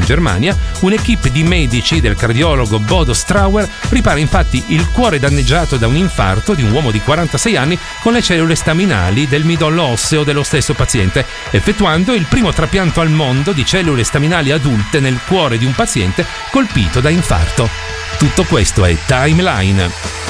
in Germania, un'equipe di medici del cardiologo Bodo Strauer ripara infatti il cuore danneggiato da un infarto di un uomo di 46 anni con le cellule staminali del midollo osseo dello stesso paziente, effettuando il primo trapianto al mondo di cellule staminali adulte nel cuore di un paziente colpito da infarto. Tutto questo è Timeline.